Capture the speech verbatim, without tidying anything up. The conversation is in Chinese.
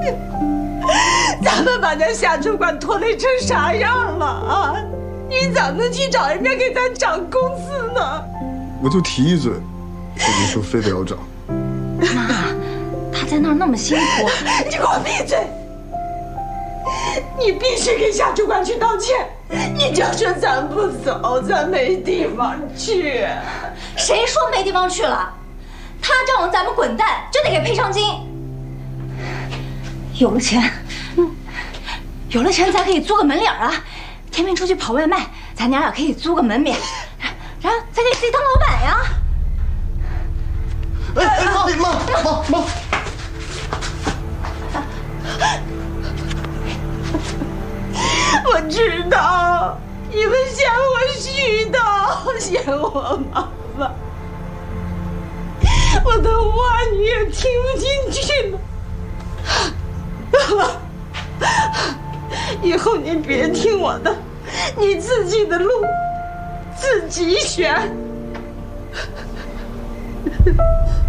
咱们把那夏主管拖累成啥样了啊？你咋能去找人家给咱涨工资呢？ 我就提一嘴，人家说非得要涨。 妈，他在那儿那么辛苦， 你给我闭嘴！你必须给夏主管去道歉。你就说咱不走，咱没地方去。 谁说没地方去了？他让我咱们滚蛋，就得给赔偿金。有了钱，有了钱，咱可以租个门脸啊！天明出去跑外卖，咱娘俩可以租个门面，然后再给自己当老板呀！ 哎哎妈妈妈妈！ 我知道你们嫌我絮叨，嫌我麻烦，我的话你也听不进去了。以后你别听我的，你自己的路自己选。